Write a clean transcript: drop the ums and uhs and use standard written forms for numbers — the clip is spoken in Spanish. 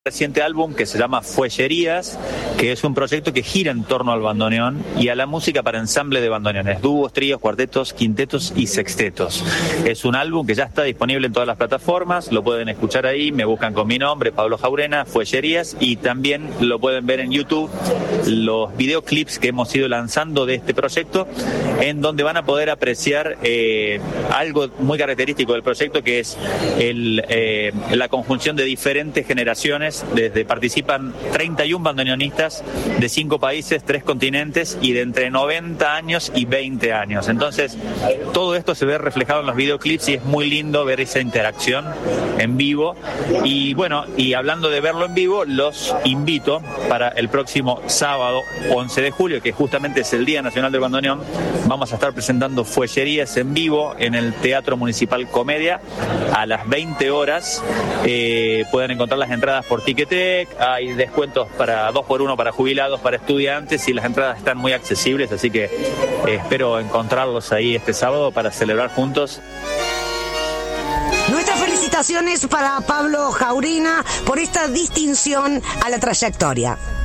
Reciente álbum que se llama Fuellerías, que es un proyecto que gira en torno al bandoneón y a la música para ensamble de bandoneones, dúos, tríos, cuartetos, quintetos y sextetos. Es un álbum que ya está disponible en todas las plataformas, lo pueden escuchar ahí, me buscan con mi nombre, Pablo Jaurena, Fuellerías, y también lo pueden ver en YouTube, los videoclips que hemos ido lanzando de este proyecto, en donde van a poder apreciar algo muy característico del proyecto, que es la conjunción de diferentes generaciones. Participan 31 bandoneonistas de 5 países, 3 continentes y de entre 90 años y 20 años. Entonces, todo esto se ve reflejado en los videoclips y es muy lindo ver esa interacción en vivo. Y bueno, y hablando de verlo en vivo, los invito para el próximo sábado 11 de julio, que justamente es el Día Nacional del Bandoneón. Vamos a estar presentando Fuellerías en vivo en el Teatro Municipal Comedia a las 20 horas. Pueden encontrar las entradas por Ticketek, hay descuentos para 2x1 para jubilados, para estudiantes, y las entradas están muy accesibles, así que espero encontrarlos ahí este sábado para celebrar juntos. Nuestras felicitaciones para Pablo Jaurena por esta distinción a la trayectoria.